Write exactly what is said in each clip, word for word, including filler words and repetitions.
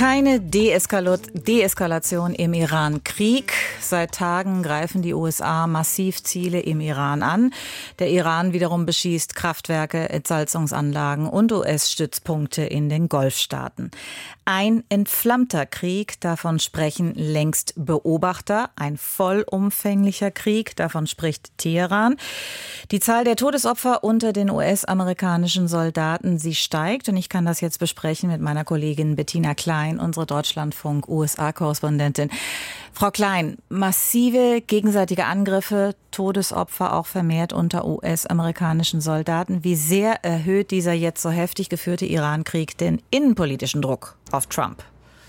Keine Deeskalo- Deeskalation im Iran-Krieg. Seit Tagen greifen die U S A massiv Ziele im Iran an. Der Iran wiederum beschießt Kraftwerke, Entsalzungsanlagen und U S-Stützpunkte in den Golfstaaten. Ein entflammter Krieg, davon sprechen längst Beobachter. Ein vollumfänglicher Krieg, davon spricht Teheran. Die Zahl der Todesopfer unter den U S-amerikanischen Soldaten, sie steigt. Und ich kann das jetzt besprechen mit meiner Kollegin Bettina Klein, unsere Deutschlandfunk-U S A-Korrespondentin. Frau Klein, massive gegenseitige Angriffe, Todesopfer auch vermehrt unter U S-amerikanischen Soldaten. Wie sehr erhöht dieser jetzt so heftig geführte Iran-Krieg den innenpolitischen Druck auf Trump?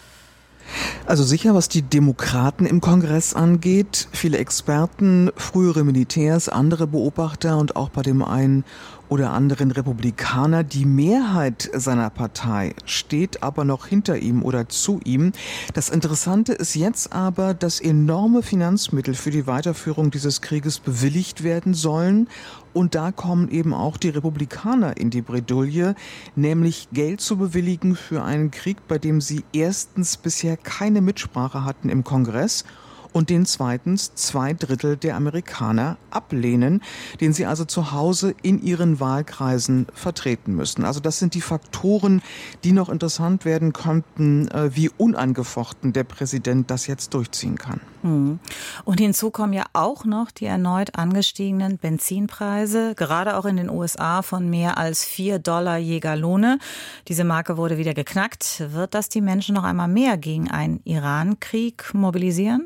Also sicher, was die Demokraten im Kongress angeht. Viele Experten, frühere Militärs, andere Beobachter und auch bei dem einen oder anderen Republikaner. Die Mehrheit seiner Partei steht aber noch hinter ihm oder zu ihm. Das Interessante ist jetzt aber, dass enorme Finanzmittel für die Weiterführung dieses Krieges bewilligt werden sollen. Und da kommen eben auch die Republikaner in die Bredouille, nämlich Geld zu bewilligen für einen Krieg, bei dem sie erstens bisher keine Mitsprache hatten im Kongress und den zweitens zwei Drittel der Amerikaner ablehnen, den sie also zu Hause in ihren Wahlkreisen vertreten müssen. Also das sind die Faktoren, die noch interessant werden könnten, wie unangefochten der Präsident das jetzt durchziehen kann. Und hinzu kommen ja auch noch die erneut angestiegenen Benzinpreise, gerade auch in den U S A von mehr als vier Dollar je Gallone. Diese Marke wurde wieder geknackt. Wird das die Menschen noch einmal mehr gegen einen Iran-Krieg mobilisieren?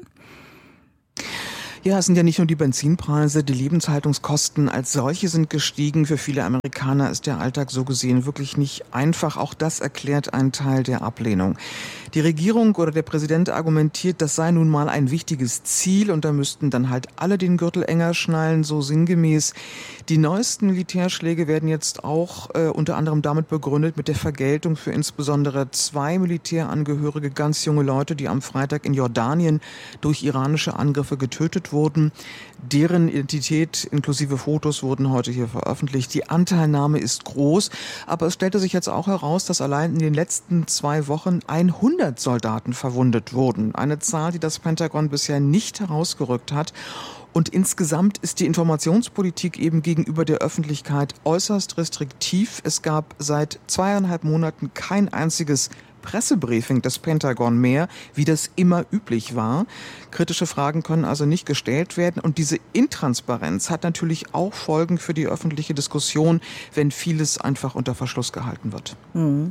Ja, es sind ja nicht nur die Benzinpreise, die Lebenshaltungskosten als solche sind gestiegen. Für viele Amerikaner ist der Alltag so gesehen wirklich nicht einfach. Auch das erklärt einen Teil der Ablehnung. Die Regierung oder der Präsident argumentiert, das sei nun mal ein wichtiges Ziel und da müssten dann halt alle den Gürtel enger schnallen, so sinngemäß. Die neuesten Militärschläge werden jetzt auch äh, unter anderem damit begründet, mit der Vergeltung für insbesondere zwei Militärangehörige, ganz junge Leute, die am Freitag in Jordanien durch iranische Angriffe getötet wurden. Deren Identität inklusive Fotos wurden heute hier veröffentlicht. Die Anteilnahme ist groß, aber es stellte sich jetzt auch heraus, dass allein in den letzten zwei Wochen hundert Soldaten verwundet wurden. Eine Zahl, die das Pentagon bisher nicht herausgerückt hat. Und insgesamt ist die Informationspolitik eben gegenüber der Öffentlichkeit äußerst restriktiv. Es gab seit zweieinhalb Monaten kein einziges Pressebriefing des Pentagon mehr, wie das immer üblich war. Kritische Fragen können also nicht gestellt werden. Und diese Intransparenz hat natürlich auch Folgen für die öffentliche Diskussion, wenn vieles einfach unter Verschluss gehalten wird. Mhm.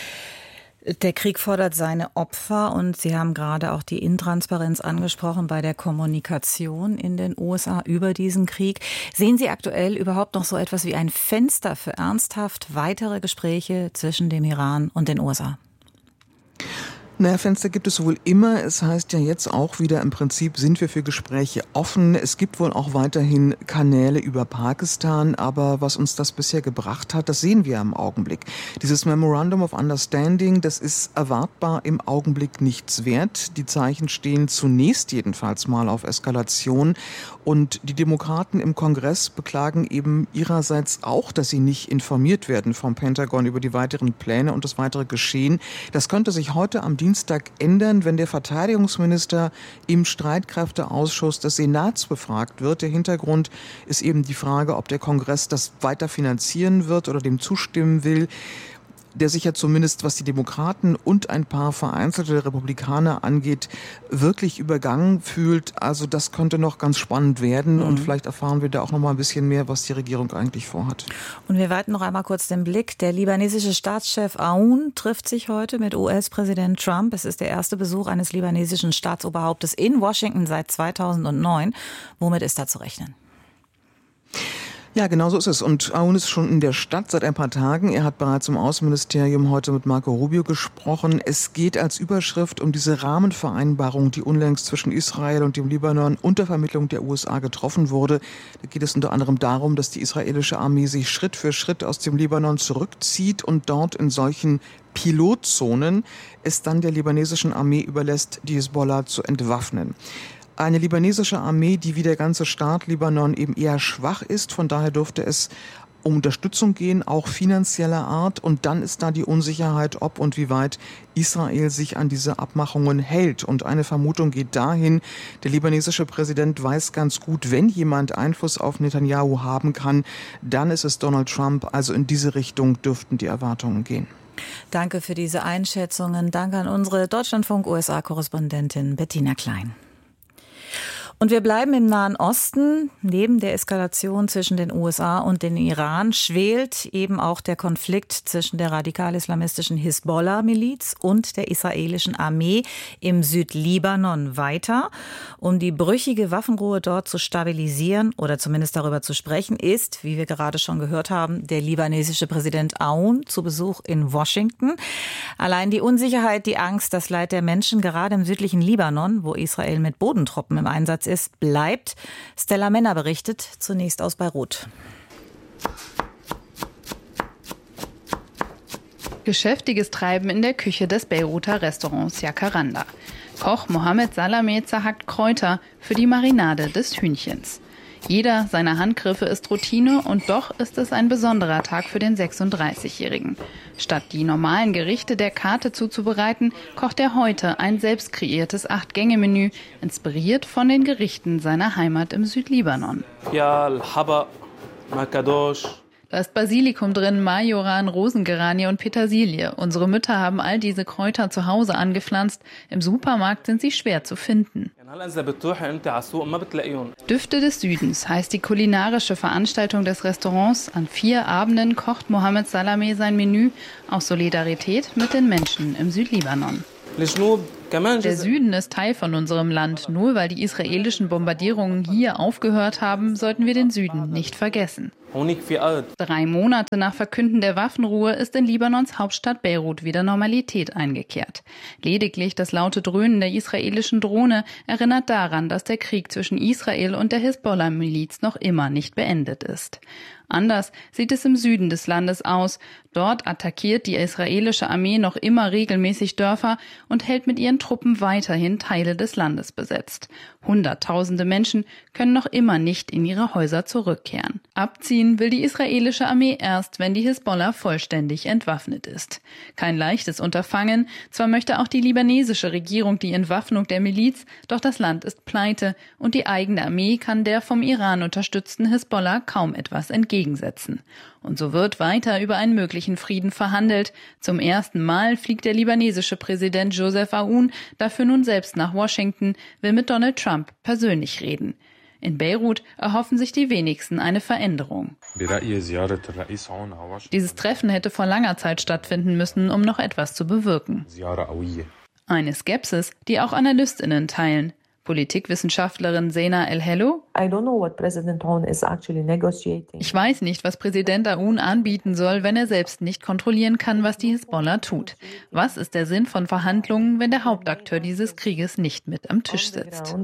Der Krieg fordert seine Opfer und Sie haben gerade auch die Intransparenz angesprochen bei der Kommunikation in den U S A über diesen Krieg. Sehen Sie aktuell überhaupt noch so etwas wie ein Fenster für ernsthaft weitere Gespräche zwischen dem Iran und den U S A? Naja, Fenster gibt es wohl immer. Es heißt ja jetzt auch wieder, im Prinzip sind wir für Gespräche offen. Es gibt wohl auch weiterhin Kanäle über Pakistan, aber was uns das bisher gebracht hat, das sehen wir im Augenblick. Dieses Memorandum of Understanding, das ist erwartbar im Augenblick nichts wert. Die Zeichen stehen zunächst jedenfalls mal auf Eskalation. Und die Demokraten im Kongress beklagen eben ihrerseits auch, dass sie nicht informiert werden vom Pentagon über die weiteren Pläne und das weitere Geschehen. Das könnte sich heute am Dienstag ändern, wenn der Verteidigungsminister im Streitkräfteausschuss des Senats befragt wird. Der Hintergrund ist eben die Frage, ob der Kongress das weiter finanzieren wird oder dem zustimmen will, der sich ja zumindest, was die Demokraten und ein paar vereinzelte Republikaner angeht, wirklich übergangen fühlt. Also das könnte noch ganz spannend werden, mhm. und vielleicht erfahren wir da auch noch mal ein bisschen mehr, was die Regierung eigentlich vorhat. Und wir weiten noch einmal kurz den Blick. Der libanesische Staatschef Aoun trifft sich heute mit U S-Präsident Trump. Es ist der erste Besuch eines libanesischen Staatsoberhauptes in Washington seit zweitausendneun. Womit ist da zu rechnen? Ja, genau so ist es. Und Aoun ist schon in der Stadt seit ein paar Tagen. Er hat bereits im Außenministerium heute mit Marco Rubio gesprochen. Es geht als Überschrift um diese Rahmenvereinbarung, die unlängst zwischen Israel und dem Libanon unter Vermittlung der U S A getroffen wurde. Da geht es unter anderem darum, dass die israelische Armee sich Schritt für Schritt aus dem Libanon zurückzieht und dort in solchen Pilotzonen es dann der libanesischen Armee überlässt, die Hisbollah zu entwaffnen. Eine libanesische Armee, die wie der ganze Staat Libanon eben eher schwach ist. Von daher dürfte es um Unterstützung gehen, auch finanzieller Art. Und dann ist da die Unsicherheit, ob und wie weit Israel sich an diese Abmachungen hält. Und eine Vermutung geht dahin, der libanesische Präsident weiß ganz gut, wenn jemand Einfluss auf Netanyahu haben kann, dann ist es Donald Trump. Also in diese Richtung dürften die Erwartungen gehen. Danke für diese Einschätzungen. Danke an unsere Deutschlandfunk-U S A-Korrespondentin Bettina Klein. Und wir bleiben im Nahen Osten. Neben der Eskalation zwischen den U S A und dem Iran schwelt eben auch der Konflikt zwischen der radikal-islamistischen Hisbollah-Miliz und der israelischen Armee im Südlibanon weiter. Um die brüchige Waffenruhe dort zu stabilisieren oder zumindest darüber zu sprechen, ist, wie wir gerade schon gehört haben, der libanesische Präsident Aoun zu Besuch in Washington. Allein die Unsicherheit, die Angst, das Leid der Menschen gerade im südlichen Libanon, wo Israel mit Bodentruppen im Einsatz ist, bleibt. Stella Männer berichtet zunächst aus Beirut. Geschäftiges Treiben in der Küche des Beiruter Restaurants Jacaranda. Koch Mohamed Salameh zerhackt Kräuter für die Marinade des Hühnchens. Jeder seiner Handgriffe ist Routine und doch ist es ein besonderer Tag für den sechsunddreißigjährigen. Statt die normalen Gerichte der Karte zuzubereiten, kocht er heute ein selbst kreiertes Acht-Gänge-Menü, inspiriert von den Gerichten seiner Heimat im Südlibanon. Da ist Basilikum drin, Majoran, Rosengeranie und Petersilie. Unsere Mütter haben all diese Kräuter zu Hause angepflanzt. Im Supermarkt sind sie schwer zu finden. Düfte des Südens heißt die kulinarische Veranstaltung des Restaurants. An vier Abenden kocht Mohamed Salameh sein Menü aus Solidarität mit den Menschen im Südlibanon. Der Süden ist Teil von unserem Land. Nur weil die israelischen Bombardierungen hier aufgehört haben, sollten wir den Süden nicht vergessen. Drei Monate nach Verkünden der Waffenruhe ist in Libanons Hauptstadt Beirut wieder Normalität eingekehrt. Lediglich das laute Dröhnen der israelischen Drohne erinnert daran, dass der Krieg zwischen Israel und der Hisbollah-Miliz noch immer nicht beendet ist. Anders sieht es im Süden des Landes aus. Dort attackiert die israelische Armee noch immer regelmäßig Dörfer und hält mit ihren Truppen weiterhin Teile des Landes besetzt. Hunderttausende Menschen können noch immer nicht in ihre Häuser zurückkehren. Abziehen will die israelische Armee erst, wenn die Hisbollah vollständig entwaffnet ist. Kein leichtes Unterfangen. Zwar möchte auch die libanesische Regierung die Entwaffnung der Miliz, doch das Land ist pleite und die eigene Armee kann der vom Iran unterstützten Hisbollah kaum etwas entgegensetzen. Und so wird weiter über einen möglichen Frieden verhandelt. Zum ersten Mal fliegt der libanesische Präsident Joseph Aoun dafür nun selbst nach Washington, will mit Donald Trump persönlich reden. In Beirut erhoffen sich die wenigsten eine Veränderung. Dieses Treffen hätte vor langer Zeit stattfinden müssen, um noch etwas zu bewirken. Eine Skepsis, die auch AnalystInnen teilen. Politikwissenschaftlerin Zeina El-Hello. Ich weiß nicht, was Präsident Aoun anbieten soll, wenn er selbst nicht kontrollieren kann, was die Hisbollah tut. Was ist der Sinn von Verhandlungen, wenn der Hauptakteur dieses Krieges nicht mit am Tisch sitzt?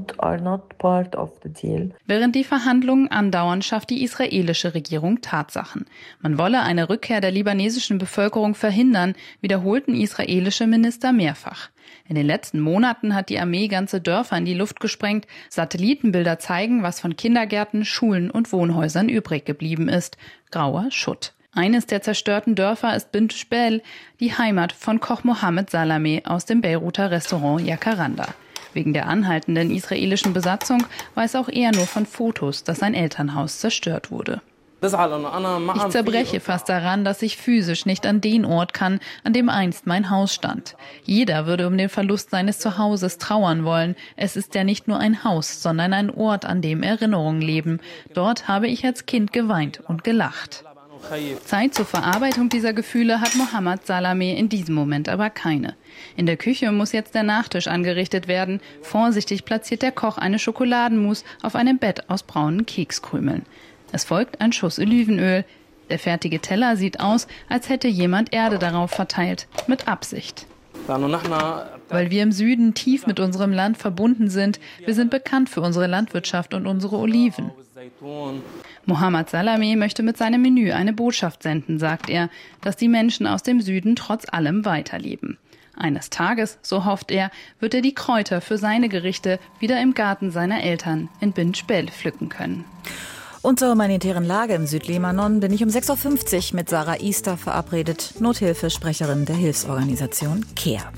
Während die Verhandlungen andauern, schafft die israelische Regierung Tatsachen. Man wolle eine Rückkehr der libanesischen Bevölkerung verhindern, wiederholten israelische Minister mehrfach. In den letzten Monaten hat die Armee ganze Dörfer in die Luft gesprengt. Satellitenbilder zeigen, was von Kindergärten, Schulen und Wohnhäusern übrig geblieben ist. Grauer Schutt. Eines der zerstörten Dörfer ist Bint Jbeil, die Heimat von Koch Mohamed Salameh aus dem Beiruter Restaurant Jacaranda. Wegen der anhaltenden israelischen Besatzung weiß auch er nur von Fotos, dass sein Elternhaus zerstört wurde. Ich zerbreche fast daran, dass ich physisch nicht an den Ort kann, an dem einst mein Haus stand. Jeder würde um den Verlust seines Zuhauses trauern wollen. Es ist ja nicht nur ein Haus, sondern ein Ort, an dem Erinnerungen leben. Dort habe ich als Kind geweint und gelacht. Zeit zur Verarbeitung dieser Gefühle hat Mohamed Salameh in diesem Moment aber keine. In der Küche muss jetzt der Nachtisch angerichtet werden. Vorsichtig platziert der Koch eine Schokoladenmousse auf einem Bett aus braunen Kekskrümeln. Es folgt ein Schuss Olivenöl. Der fertige Teller sieht aus, als hätte jemand Erde darauf verteilt. Mit Absicht. Weil wir im Süden tief mit unserem Land verbunden sind. Wir sind bekannt für unsere Landwirtschaft und unsere Oliven. Mohamed Salameh möchte mit seinem Menü eine Botschaft senden, sagt er, dass die Menschen aus dem Süden trotz allem weiterleben. Eines Tages, so hofft er, wird er die Kräuter für seine Gerichte wieder im Garten seiner Eltern in Bint Jbeil pflücken können. Und zur humanitären Lage im Südlibanon bin ich um sechs Uhr fünfzig mit Sarah Easter verabredet, Nothilfesprecherin der Hilfsorganisation CARE.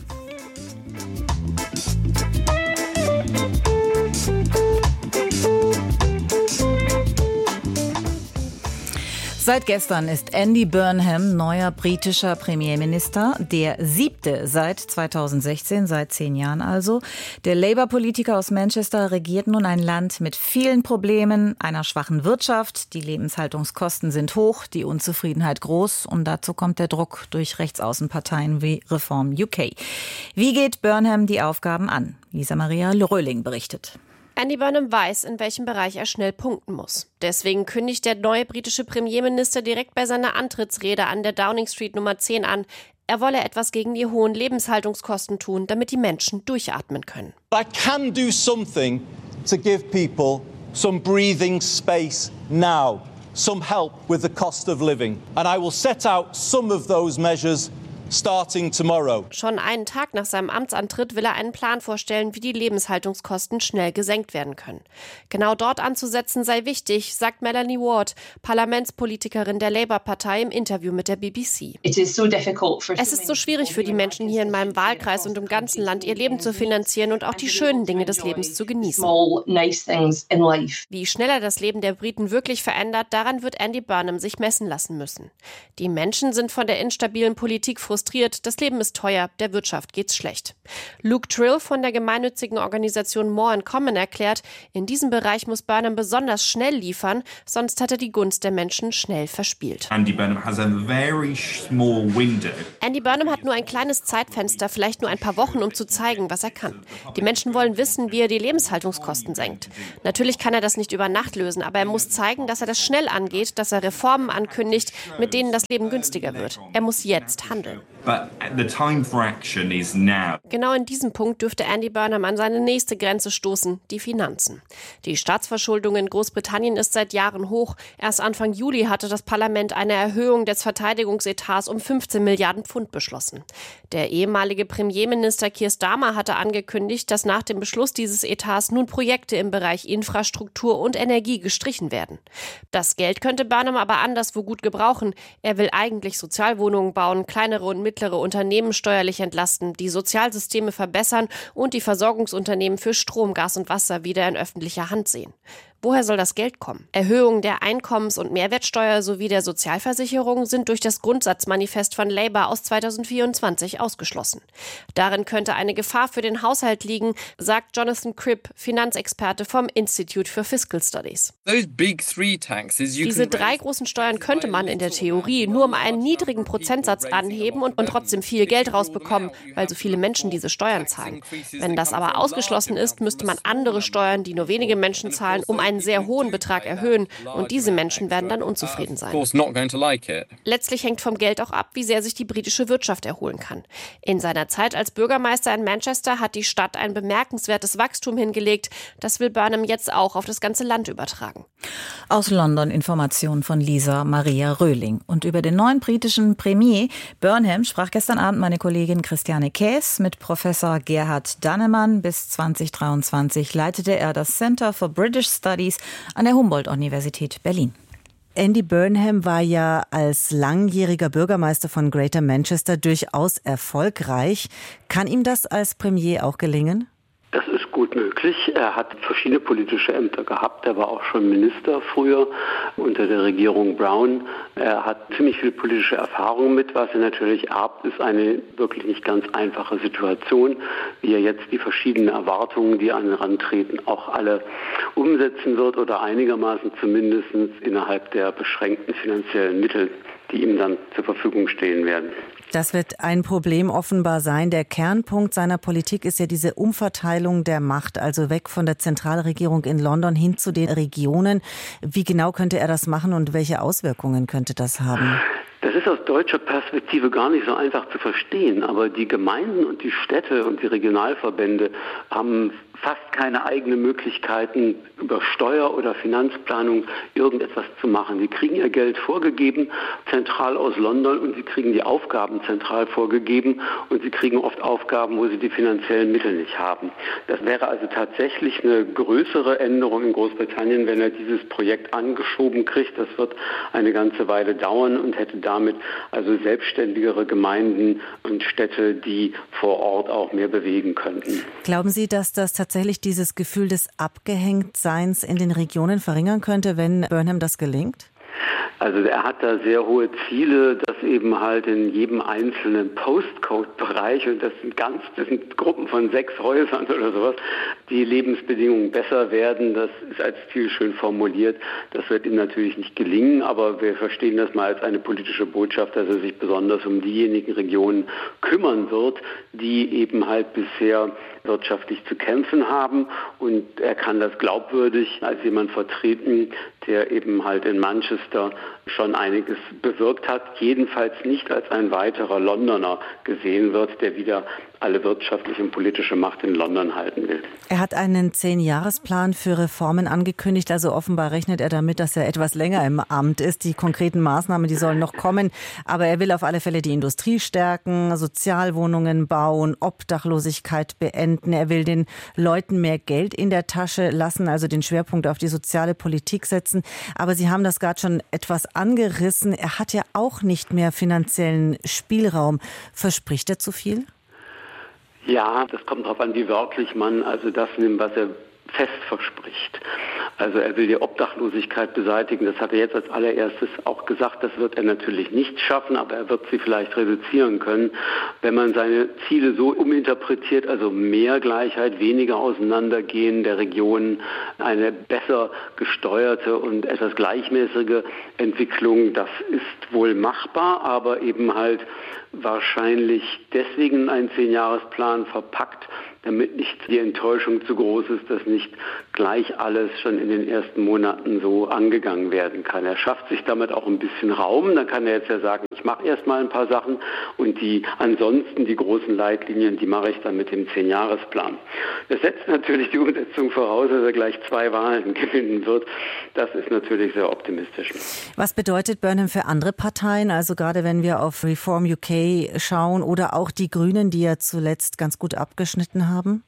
Seit gestern ist Andy Burnham neuer britischer Premierminister, der siebte seit zweitausendsechzehn, seit zehn Jahren also. Der Labour-Politiker aus Manchester regiert nun ein Land mit vielen Problemen, einer schwachen Wirtschaft, die Lebenshaltungskosten sind hoch, die Unzufriedenheit groß und dazu kommt der Druck durch Rechtsaußenparteien wie Reform U K. Wie geht Burnham die Aufgaben an? Lisa Maria Röhling berichtet. Andy Burnham weiß, in welchem Bereich er schnell punkten muss. Deswegen kündigt der neue britische Premierminister direkt bei seiner Antrittsrede an der Downing Street Nummer zehn an, er wolle etwas gegen die hohen Lebenshaltungskosten tun, damit die Menschen durchatmen können. I can do something to give people some breathing space now, some help with the cost of living. And I will set out some of those measures starting tomorrow. Schon einen Tag nach seinem Amtsantritt will er einen Plan vorstellen, wie die Lebenshaltungskosten schnell gesenkt werden können. Genau dort anzusetzen sei wichtig, sagt Melanie Ward, Parlamentspolitikerin der Labour-Partei im Interview mit der B B C. Es ist so schwierig für die Menschen hier in meinem Wahlkreis und im ganzen Land, ihr Leben zu finanzieren und auch die schönen Dinge des Lebens zu genießen. Wie schnell er das Leben der Briten wirklich verändert, daran wird Andy Burnham sich messen lassen müssen. Die Menschen sind von der instabilen Politik frustriert. Das Leben ist teuer, der Wirtschaft geht's schlecht. Luke Trill von der gemeinnützigen Organisation More in Common erklärt, in diesem Bereich muss Burnham besonders schnell liefern, sonst hat er die Gunst der Menschen schnell verspielt. Andy Burnham has a very small window. Andy Burnham hat nur ein kleines Zeitfenster, vielleicht nur ein paar Wochen, um zu zeigen, was er kann. Die Menschen wollen wissen, wie er die Lebenshaltungskosten senkt. Natürlich kann er das nicht über Nacht lösen, aber er muss zeigen, dass er das schnell angeht, dass er Reformen ankündigt, mit denen das Leben günstiger wird. Er muss jetzt handeln. But the time for action is now. Genau in diesem Punkt dürfte Andy Burnham an seine nächste Grenze stoßen, die Finanzen. Die Staatsverschuldung in Großbritannien ist seit Jahren hoch. Erst Anfang Juli hatte das Parlament eine Erhöhung des Verteidigungsetats um fünfzehn Milliarden Pfund beschlossen. Der ehemalige Premierminister Keir Starmer hatte angekündigt, dass nach dem Beschluss dieses Etats nun Projekte im Bereich Infrastruktur und Energie gestrichen werden. Das Geld könnte Burnham aber anderswo gut gebrauchen. Er will eigentlich Sozialwohnungen bauen, kleinere und mittlere Unternehmen steuerlich entlasten, die Sozialsysteme verbessern und die Versorgungsunternehmen für Strom, Gas und Wasser wieder in öffentlicher Hand sehen. Woher soll das Geld kommen? Erhöhung der Einkommens- und Mehrwertsteuer sowie der Sozialversicherung sind durch das Grundsatzmanifest von Labour aus zweitausendvierundzwanzig ausgeschlossen. Darin könnte eine Gefahr für den Haushalt liegen, sagt Jonathan Cribb, Finanzexperte vom Institute for Fiscal Studies. Diese drei großen Steuern könnte man in der Theorie nur um einen niedrigen Prozentsatz anheben und, und trotzdem viel Geld rausbekommen, weil so viele Menschen diese Steuern zahlen. Wenn das aber ausgeschlossen ist, müsste man andere Steuern, die nur wenige Menschen zahlen, um einen sehr hohen Betrag erhöhen und diese Menschen werden dann unzufrieden sein. Letztlich hängt vom Geld auch ab, wie sehr sich die britische Wirtschaft erholen kann. In seiner Zeit als Bürgermeister in Manchester hat die Stadt ein bemerkenswertes Wachstum hingelegt. Das will Burnham jetzt auch auf das ganze Land übertragen. Aus London Informationen von Lisa Maria Röhling. Und über den neuen britischen Premier Burnham sprach gestern Abend meine Kollegin Christiane Käs mit Professor Gerhard Dannemann. Bis zweitausenddreiundzwanzig leitete er das Center for British Studies an der Humboldt-Universität Berlin. Andy Burnham war ja als langjähriger Bürgermeister von Greater Manchester durchaus erfolgreich. Kann ihm das als Premier auch gelingen? Das ist gut möglich. Er hat verschiedene politische Ämter gehabt. Er war auch schon Minister früher unter der Regierung Brown. Er hat ziemlich viel politische Erfahrung mit. Was er natürlich erbt, ist eine wirklich nicht ganz einfache Situation, wie er jetzt die verschiedenen Erwartungen, die an ihn rantreten, auch alle umsetzen wird oder einigermaßen zumindest innerhalb der beschränkten finanziellen Mittel, die ihm dann zur Verfügung stehen werden. Das wird ein Problem offenbar sein. Der Kernpunkt seiner Politik ist ja diese Umverteilung der Macht, also weg von der Zentralregierung in London hin zu den Regionen. Wie genau könnte er das machen und welche Auswirkungen könnte das haben? Das ist aus deutscher Perspektive gar nicht so einfach zu verstehen, aber die Gemeinden und die Städte und die Regionalverbände haben fast keine eigenen Möglichkeiten, über Steuer- oder Finanzplanung irgendetwas zu machen. Sie kriegen ihr Geld vorgegeben, zentral aus London, und sie kriegen die Aufgaben zentral vorgegeben, und sie kriegen oft Aufgaben, wo sie die finanziellen Mittel nicht haben. Das wäre also tatsächlich eine größere Änderung in Großbritannien, wenn er dieses Projekt angeschoben kriegt. Das wird eine ganze Weile dauern und hätte damit also selbstständigere Gemeinden und Städte, die vor Ort auch mehr bewegen könnten. Glauben Sie, dass das tatsächlich dieses Gefühl des Abgehängtseins in den Regionen verringern könnte, wenn Burnham das gelingt? Also er hat da sehr hohe Ziele, dass eben halt in jedem einzelnen Postcode-Bereich, und das sind ganz, das sind Gruppen von sechs Häusern oder sowas, die Lebensbedingungen besser werden. Das ist als Ziel schön formuliert. Das wird ihm natürlich nicht gelingen, aber wir verstehen das mal als eine politische Botschaft, dass er sich besonders um diejenigen Regionen kümmern wird, die eben halt bisher wirtschaftlich zu kämpfen haben, und er kann das glaubwürdig als jemand vertreten, der eben halt in Manchester schon einiges bewirkt hat, jedenfalls nicht als ein weiterer Londoner gesehen wird, der wieder alle wirtschaftliche und politische Macht in London halten will. Er hat einen Zehn-Jahres-Plan für Reformen angekündigt, also offenbar rechnet er damit, dass er etwas länger im Amt ist. Die konkreten Maßnahmen, die sollen noch kommen, aber er will auf alle Fälle die Industrie stärken, Sozialwohnungen bauen, Obdachlosigkeit beenden. Er will den Leuten mehr Geld in der Tasche lassen, also den Schwerpunkt auf die soziale Politik setzen. Aber Sie haben das gerade schon etwas angerissen. Er hat ja auch nicht mehr finanziellen Spielraum. Verspricht er zu viel? Ja, das kommt darauf an, wie wörtlich man also das nimmt, was er fest verspricht. Also er will die Obdachlosigkeit beseitigen. Das hat er jetzt als allererstes auch gesagt. Das wird er natürlich nicht schaffen, aber er wird sie vielleicht reduzieren können. Wenn man seine Ziele so uminterpretiert, also mehr Gleichheit, weniger Auseinandergehen der Regionen, eine besser gesteuerte und etwas gleichmäßige Entwicklung, das ist wohl machbar, aber eben halt wahrscheinlich deswegen ein Zehn-Jahres-Plan verpackt, damit nicht die Enttäuschung zu groß ist, dass nicht gleich alles schon in den ersten Monaten so angegangen werden kann. Er schafft sich damit auch ein bisschen Raum. Dann kann er jetzt ja sagen, ich mache erst mal ein paar Sachen, und die ansonsten die großen Leitlinien, die mache ich dann mit dem Zehn-Jahres-Plan. Das setzt natürlich die Umsetzung voraus, dass er gleich zwei Wahlen gewinnen wird. Das ist natürlich sehr optimistisch. Was bedeutet Burnham für andere Parteien? Also gerade wenn wir auf Reform U K schauen oder auch die Grünen, die ja zuletzt ganz gut abgeschnitten haben? Haben?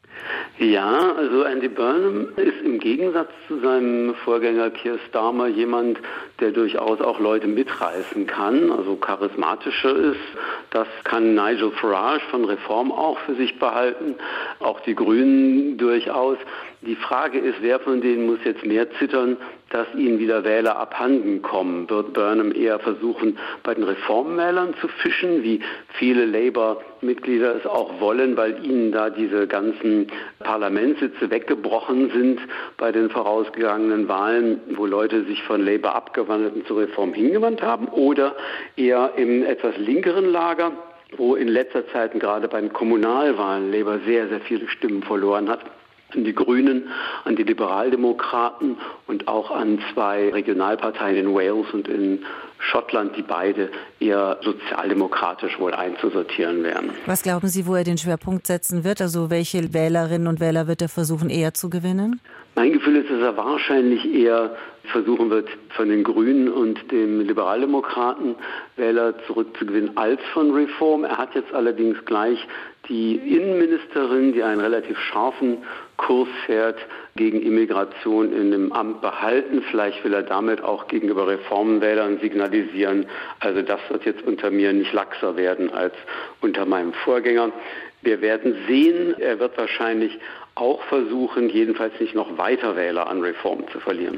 Ja, also Andy Burnham ist im Gegensatz zu seinem Vorgänger Keir Starmer jemand, der durchaus auch Leute mitreißen kann, also charismatischer ist. Das kann Nigel Farage von Reform auch für sich behalten, auch die Grünen durchaus. Die Frage ist, wer von denen muss jetzt mehr zittern, dass ihnen wieder Wähler abhanden kommen? Wird Burnham eher versuchen, bei den Reformwählern zu fischen, wie viele Labour-Mitglieder es auch wollen, weil ihnen da diese ganzen Parlamentssitze weggebrochen sind bei den vorausgegangenen Wahlen, wo Leute sich von Labour abgewandelt und zur Reform hingewandt haben, oder eher im etwas linkeren Lager, wo in letzter Zeit gerade bei den Kommunalwahlen Labour sehr, sehr viele Stimmen verloren hat, an die Grünen, an die Liberaldemokraten und auch an zwei Regionalparteien in Wales und in Schottland, die beide eher sozialdemokratisch wohl einzusortieren wären. Was glauben Sie, wo er den Schwerpunkt setzen wird? Also welche Wählerinnen und Wähler wird er versuchen, eher zu gewinnen? Mein Gefühl ist, dass er wahrscheinlich eher versuchen wird, von den Grünen und dem Liberaldemokraten Wähler zurückzugewinnen als von Reform. Er hat jetzt allerdings gleich die Innenministerin, die einen relativ scharfen Kurs fährt, gegen Immigration in dem Amt behalten. Vielleicht will er damit auch gegenüber Reformwählern signalisieren, also das wird jetzt unter mir nicht laxer werden als unter meinem Vorgänger. Wir werden sehen, er wird wahrscheinlich auch versuchen, jedenfalls nicht noch weiter Wähler an Reform zu verlieren.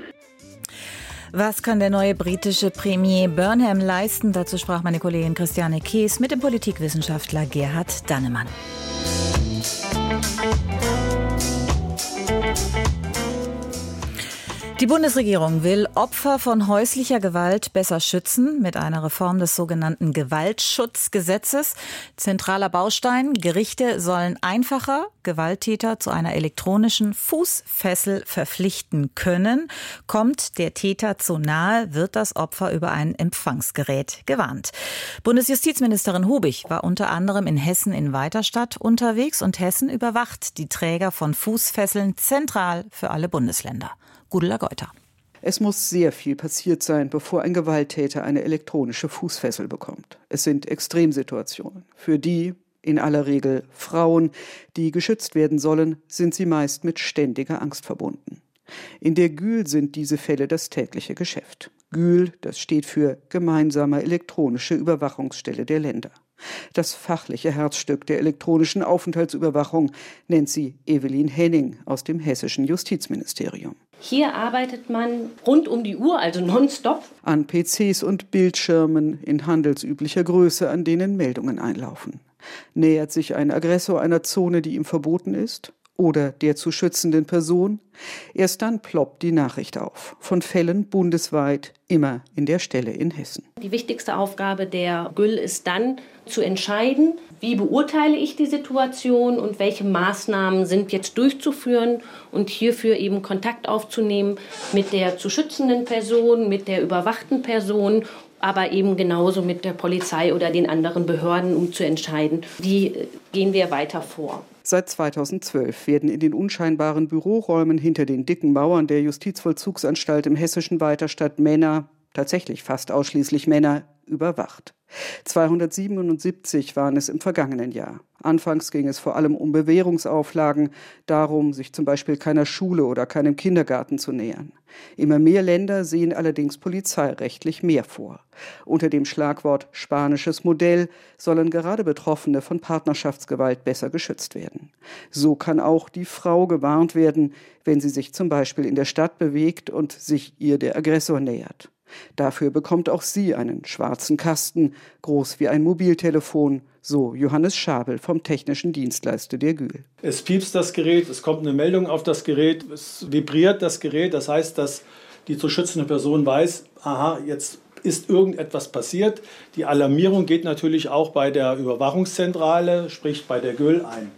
Was kann der neue britische Premier Burnham leisten? Dazu sprach meine Kollegin Christiane Kees mit dem Politikwissenschaftler Gerhard Dannemann. Die Bundesregierung will Opfer von häuslicher Gewalt besser schützen mit einer Reform des sogenannten Gewaltschutzgesetzes. Zentraler Baustein: Gerichte sollen einfacher Gewalttäter zu einer elektronischen Fußfessel verpflichten können. Kommt der Täter zu nahe, wird das Opfer über ein Empfangsgerät gewarnt. Bundesjustizministerin Hubig war unter anderem in Hessen in Weiterstadt unterwegs und Hessen überwacht die Träger von Fußfesseln zentral für alle Bundesländer. Gudula Geuter. Es muss sehr viel passiert sein, bevor ein Gewalttäter eine elektronische Fußfessel bekommt. Es sind Extremsituationen. Für die, in aller Regel Frauen, die geschützt werden sollen, sind sie meist mit ständiger Angst verbunden. In der Gühl sind diese Fälle das tägliche Geschäft. Gühl, das steht für Gemeinsame elektronische Überwachungsstelle der Länder. Das fachliche Herzstück der elektronischen Aufenthaltsüberwachung nennt sie Evelyn Henning aus dem hessischen Justizministerium. Hier arbeitet man rund um die Uhr, also nonstop. An P Cs und Bildschirmen in handelsüblicher Größe, an denen Meldungen einlaufen. Nähert sich ein Aggressor einer Zone, die ihm verboten ist? Oder der zu schützenden Person? Erst dann ploppt die Nachricht auf. Von Fällen bundesweit, immer in der Stelle in Hessen. Die wichtigste Aufgabe der Güll ist dann zu entscheiden, wie beurteile ich die Situation und welche Maßnahmen sind jetzt durchzuführen und hierfür eben Kontakt aufzunehmen mit der zu schützenden Person, mit der überwachten Person, aber eben genauso mit der Polizei oder den anderen Behörden, um zu entscheiden, wie gehen wir weiter vor. Seit zweitausendzwölf werden in den unscheinbaren Büroräumen hinter den dicken Mauern der Justizvollzugsanstalt im hessischen Weiterstadt Männer, tatsächlich fast ausschließlich Männer, überwacht. zweihundertsiebenundsiebzig waren es im vergangenen Jahr. Anfangs ging es vor allem um Bewährungsauflagen, darum, sich zum Beispiel keiner Schule oder keinem Kindergarten zu nähern. Immer mehr Länder sehen allerdings polizeirechtlich mehr vor. Unter dem Schlagwort spanisches Modell sollen gerade Betroffene von Partnerschaftsgewalt besser geschützt werden. So kann auch die Frau gewarnt werden, wenn sie sich zum Beispiel in der Stadt bewegt und sich ihr der Aggressor nähert. Dafür bekommt auch sie einen schwarzen Kasten, groß wie ein Mobiltelefon, so Johannes Schabel vom technischen Dienstleister der Gühl. Es piepst das Gerät, es kommt eine Meldung auf das Gerät, es vibriert das Gerät, das heißt, dass die zu schützende Person weiß, aha, jetzt ist irgendetwas passiert. Die Alarmierung geht natürlich auch bei der Überwachungszentrale, sprich bei der Gühl ein.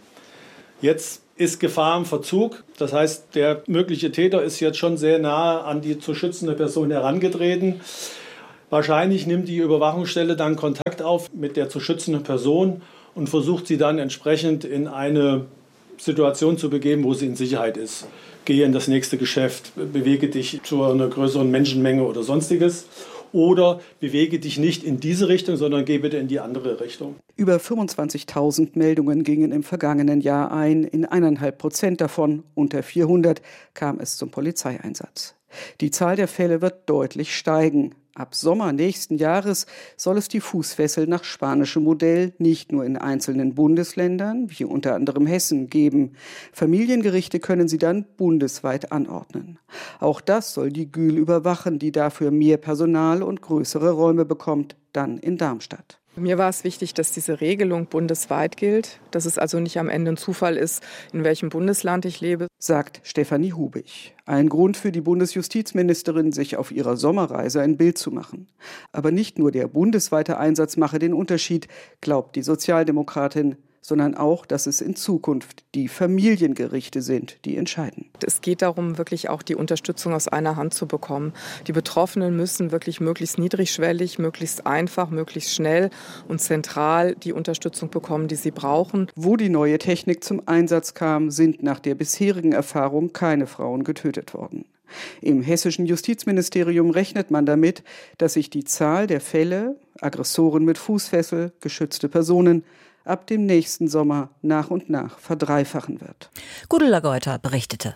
Jetzt ist Gefahr im Verzug. Das heißt, der mögliche Täter ist jetzt schon sehr nahe an die zu schützende Person herangetreten. Wahrscheinlich nimmt die Überwachungsstelle dann Kontakt auf mit der zu schützenden Person und versucht sie dann entsprechend in eine Situation zu begeben, wo sie in Sicherheit ist. Gehe in das nächste Geschäft, bewege dich zu einer größeren Menschenmenge oder sonstiges. Oder bewege dich nicht in diese Richtung, sondern geh bitte in die andere Richtung. Über fünfundzwanzigtausend Meldungen gingen im vergangenen Jahr ein. In eineinhalb Prozent davon, unter vierhundert, kam es zum Polizeieinsatz. Die Zahl der Fälle wird deutlich steigen. Ab Sommer nächsten Jahres soll es die Fußfessel nach spanischem Modell nicht nur in einzelnen Bundesländern, wie unter anderem Hessen, geben. Familiengerichte können sie dann bundesweit anordnen. Auch das soll die Gühl überwachen, die dafür mehr Personal und größere Räume bekommt, dann in Darmstadt. Mir war es wichtig, dass diese Regelung bundesweit gilt, dass es also nicht am Ende ein Zufall ist, in welchem Bundesland ich lebe, sagt Stefanie Hubig. Ein Grund für die Bundesjustizministerin, sich auf ihrer Sommerreise ein Bild zu machen. Aber nicht nur der bundesweite Einsatz mache den Unterschied, glaubt die Sozialdemokratin, sondern auch, dass es in Zukunft die Familiengerichte sind, die entscheiden. Es geht darum, wirklich auch die Unterstützung aus einer Hand zu bekommen. Die Betroffenen müssen wirklich möglichst niedrigschwellig, möglichst einfach, möglichst schnell und zentral die Unterstützung bekommen, die sie brauchen. Wo die neue Technik zum Einsatz kam, sind nach der bisherigen Erfahrung keine Frauen getötet worden. Im hessischen Justizministerium rechnet man damit, dass sich die Zahl der Fälle, Aggressoren mit Fußfessel, geschützte Personen, ab dem nächsten Sommer nach und nach verdreifachen wird. Gudula Geuter berichtete.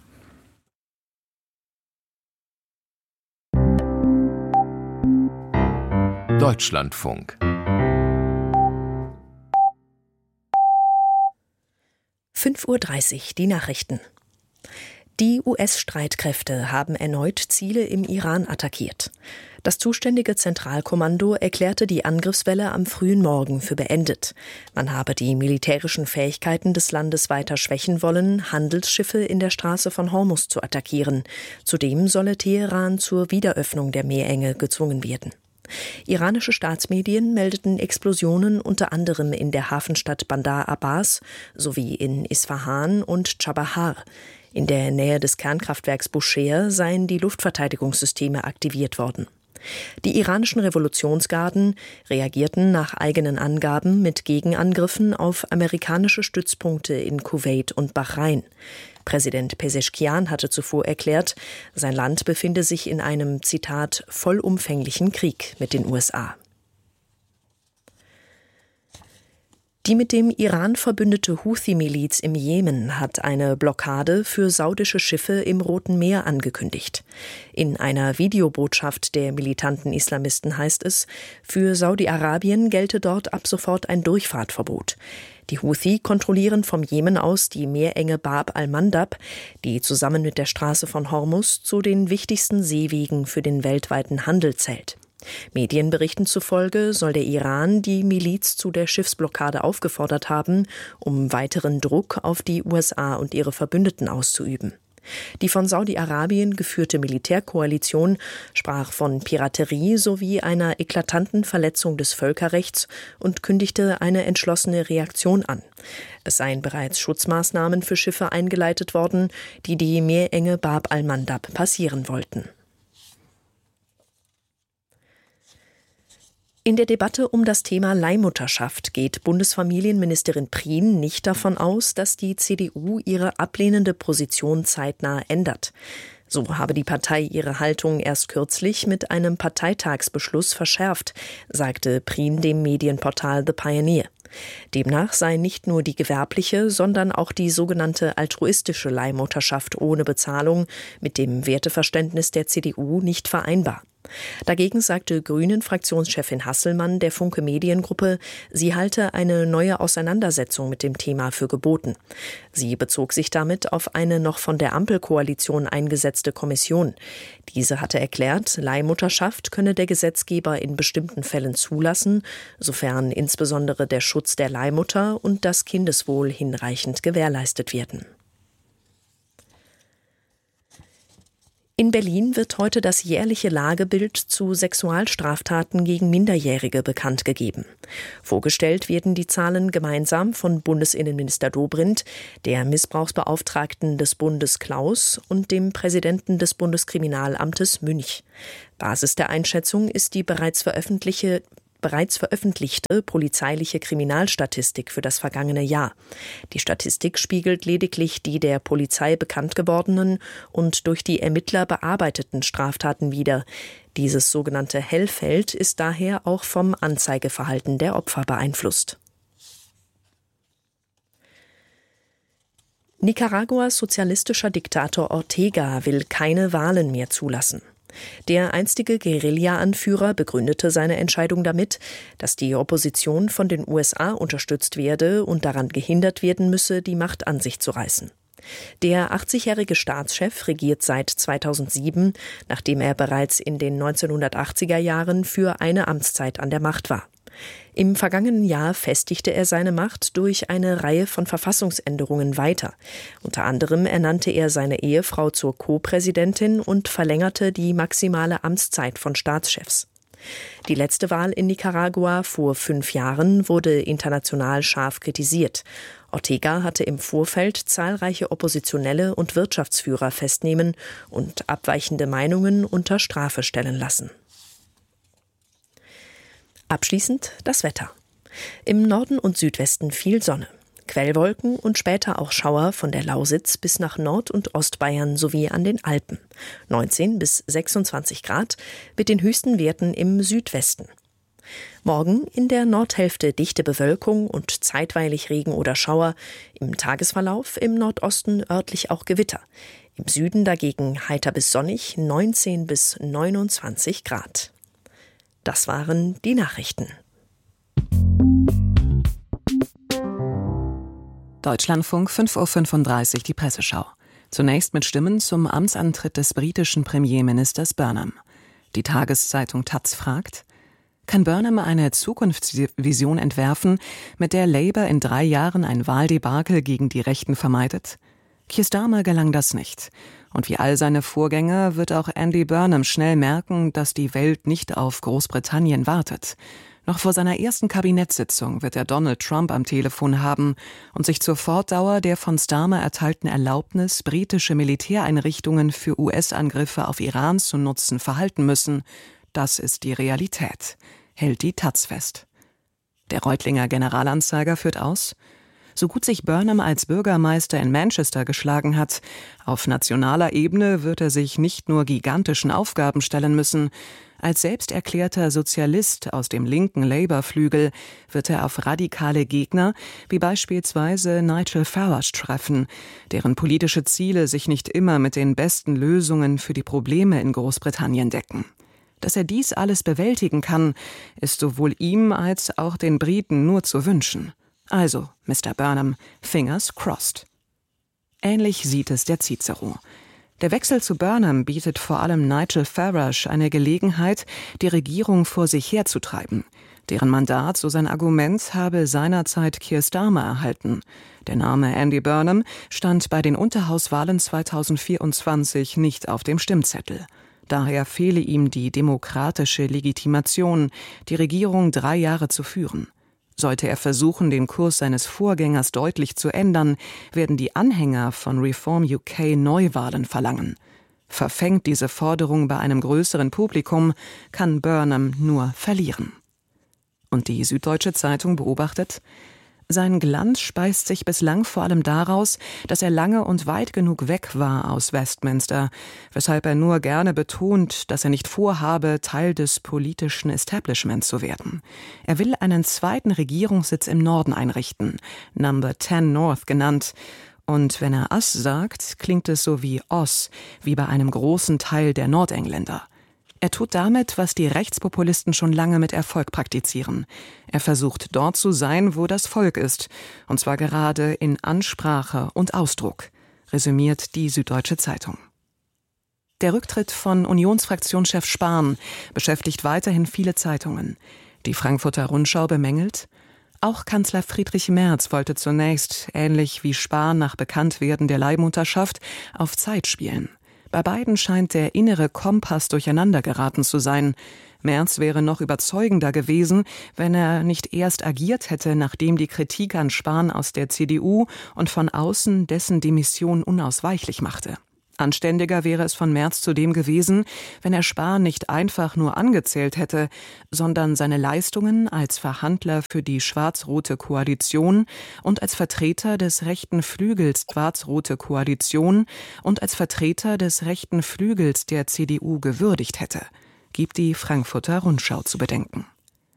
Deutschlandfunk. fünf Uhr dreißig, die Nachrichten. Die U S-Streitkräfte haben erneut Ziele im Iran attackiert. Das zuständige Zentralkommando erklärte die Angriffswelle am frühen Morgen für beendet. Man habe die militärischen Fähigkeiten des Landes weiter schwächen wollen, Handelsschiffe in der Straße von Hormuz zu attackieren. Zudem solle Teheran zur Wiederöffnung der Meerenge gezwungen werden. Iranische Staatsmedien meldeten Explosionen unter anderem in der Hafenstadt Bandar Abbas sowie in Isfahan und Chabahar. In der Nähe des Kernkraftwerks Bushehr seien die Luftverteidigungssysteme aktiviert worden. Die iranischen Revolutionsgarden reagierten nach eigenen Angaben mit Gegenangriffen auf amerikanische Stützpunkte in Kuwait und Bahrain. Präsident Pezeshkian hatte zuvor erklärt, sein Land befinde sich in einem, Zitat, vollumfänglichen Krieg mit den U S A. Die mit dem Iran verbündete Houthi-Miliz im Jemen hat eine Blockade für saudische Schiffe im Roten Meer angekündigt. In einer Videobotschaft der militanten Islamisten heißt es, für Saudi-Arabien gelte dort ab sofort ein Durchfahrtverbot. Die Houthi kontrollieren vom Jemen aus die Meerenge Bab al-Mandab, die zusammen mit der Straße von Hormuz zu den wichtigsten Seewegen für den weltweiten Handel zählt. Medienberichten zufolge soll der Iran die Miliz zu der Schiffsblockade aufgefordert haben, um weiteren Druck auf die U S A und ihre Verbündeten auszuüben. Die von Saudi-Arabien geführte Militärkoalition sprach von Piraterie sowie einer eklatanten Verletzung des Völkerrechts und kündigte eine entschlossene Reaktion an. Es seien bereits Schutzmaßnahmen für Schiffe eingeleitet worden, die die Meerenge Bab al-Mandab passieren wollten. In der Debatte um das Thema Leihmutterschaft geht Bundesfamilienministerin Prien nicht davon aus, dass die C D U ihre ablehnende Position zeitnah ändert. So habe die Partei ihre Haltung erst kürzlich mit einem Parteitagsbeschluss verschärft, sagte Prien dem Medienportal The Pioneer. Demnach sei nicht nur die gewerbliche, sondern auch die sogenannte altruistische Leihmutterschaft ohne Bezahlung mit dem Werteverständnis der C D U nicht vereinbar. Dagegen sagte Grünen-Fraktionschefin Hasselmann der Funke Mediengruppe, sie halte eine neue Auseinandersetzung mit dem Thema für geboten. Sie bezog sich damit auf eine noch von der Ampelkoalition eingesetzte Kommission. Diese hatte erklärt, Leihmutterschaft könne der Gesetzgeber in bestimmten Fällen zulassen, sofern insbesondere der Schutz der Leihmutter und das Kindeswohl hinreichend gewährleistet werden. In Berlin wird heute das jährliche Lagebild zu Sexualstraftaten gegen Minderjährige bekannt gegeben. Vorgestellt werden die Zahlen gemeinsam von Bundesinnenminister Dobrindt, der Missbrauchsbeauftragten des Bundes Klaus und dem Präsidenten des Bundeskriminalamtes Münch. Basis der Einschätzung ist die bereits veröffentlichte bereits veröffentlichte polizeiliche Kriminalstatistik für das vergangene Jahr. Die Statistik spiegelt lediglich die der Polizei bekannt gewordenen und durch die Ermittler bearbeiteten Straftaten wider. Dieses sogenannte Hellfeld ist daher auch vom Anzeigeverhalten der Opfer beeinflusst. Nicaraguas sozialistischer Diktator Ortega will keine Wahlen mehr zulassen. Der einstige Guerilla-Anführer begründete seine Entscheidung damit, dass die Opposition von den U S A unterstützt werde und daran gehindert werden müsse, die Macht an sich zu reißen. Der achtzigjährige Staatschef regiert seit zweitausendsieben, nachdem er bereits in den neunzehnhundertachtziger Jahren für eine Amtszeit an der Macht war. Im vergangenen Jahr festigte er seine Macht durch eine Reihe von Verfassungsänderungen weiter. Unter anderem ernannte er seine Ehefrau zur Co-Präsidentin und verlängerte die maximale Amtszeit von Staatschefs. Die letzte Wahl in Nicaragua vor fünf Jahren wurde international scharf kritisiert. Ortega hatte im Vorfeld zahlreiche Oppositionelle und Wirtschaftsführer festnehmen und abweichende Meinungen unter Strafe stellen lassen. Abschließend das Wetter. Im Norden und Südwesten viel Sonne. Quellwolken und später auch Schauer von der Lausitz bis nach Nord- und Ostbayern sowie an den Alpen. neunzehn bis sechsundzwanzig Grad mit den höchsten Werten im Südwesten. Morgen in der Nordhälfte dichte Bewölkung und zeitweilig Regen oder Schauer. Im Tagesverlauf im Nordosten örtlich auch Gewitter. Im Süden dagegen heiter bis sonnig, neunzehn bis neunundzwanzig Grad. Das waren die Nachrichten. Deutschlandfunk fünf Uhr fünfunddreißig, die Presseschau. Zunächst mit Stimmen zum Amtsantritt des britischen Premierministers Burnham. Die Tageszeitung Taz fragt: Kann Burnham eine Zukunftsvision entwerfen, mit der Labour in drei Jahren ein Wahldebakel gegen die Rechten vermeidet? Keir Starmer gelang das nicht. Und wie all seine Vorgänger wird auch Andy Burnham schnell merken, dass die Welt nicht auf Großbritannien wartet. Noch vor seiner ersten Kabinettssitzung wird er Donald Trump am Telefon haben und sich zur Fortdauer der von Starmer erteilten Erlaubnis, britische Militäreinrichtungen für U S-Angriffe auf Iran zu nutzen, verhalten müssen. Das ist die Realität, hält die Taz fest. Der Reutlinger Generalanzeiger führt aus: So gut sich Burnham als Bürgermeister in Manchester geschlagen hat, auf nationaler Ebene wird er sich nicht nur gigantischen Aufgaben stellen müssen. Als selbsterklärter Sozialist aus dem linken Labour-Flügel wird er auf radikale Gegner wie beispielsweise Nigel Farage treffen, deren politische Ziele sich nicht immer mit den besten Lösungen für die Probleme in Großbritannien decken. Dass er dies alles bewältigen kann, ist sowohl ihm als auch den Briten nur zu wünschen. Also, Mister Burnham, fingers crossed. Ähnlich sieht es der Cicero. Der Wechsel zu Burnham bietet vor allem Nigel Farage eine Gelegenheit, die Regierung vor sich herzutreiben. Deren Mandat, so sein Argument, habe seinerzeit Keir Starmer erhalten. Der Name Andy Burnham stand bei den Unterhauswahlen zweitausendvierundzwanzig nicht auf dem Stimmzettel. Daher fehle ihm die demokratische Legitimation, die Regierung drei Jahre zu führen. Sollte er versuchen, den Kurs seines Vorgängers deutlich zu ändern, werden die Anhänger von Reform U K Neuwahlen verlangen. Verfängt diese Forderung bei einem größeren Publikum, kann Burnham nur verlieren. Und die Süddeutsche Zeitung beobachtet: Sein Glanz speist sich bislang vor allem daraus, dass er lange und weit genug weg war aus Westminster, weshalb er nur gerne betont, dass er nicht vorhabe, Teil des politischen Establishments zu werden. Er will einen zweiten Regierungssitz im Norden einrichten, Number zehn North genannt. Und wenn er Us sagt, klingt es so wie Oz, wie bei einem großen Teil der Nordengländer. Er tut damit, was die Rechtspopulisten schon lange mit Erfolg praktizieren. Er versucht dort zu sein, wo das Volk ist, und zwar gerade in Ansprache und Ausdruck, resümiert die Süddeutsche Zeitung. Der Rücktritt von Unionsfraktionschef Spahn beschäftigt weiterhin viele Zeitungen. Die Frankfurter Rundschau bemängelt: Auch Kanzler Friedrich Merz wollte zunächst, ähnlich wie Spahn nach Bekanntwerden der Leihmutterschaft, auf Zeit spielen. Bei beiden scheint der innere Kompass durcheinander geraten zu sein. Merz wäre noch überzeugender gewesen, wenn er nicht erst agiert hätte, nachdem die Kritik an Spahn aus der C D U und von außen dessen Demission unausweichlich machte. Anständiger wäre es von Merz zudem gewesen, wenn er Spahn nicht einfach nur angezählt hätte, sondern seine Leistungen als Verhandler für die schwarz-rote Koalition und als Vertreter des rechten Flügels schwarz-rote Koalition und als Vertreter des rechten Flügels der C D U gewürdigt hätte, gibt die Frankfurter Rundschau zu bedenken.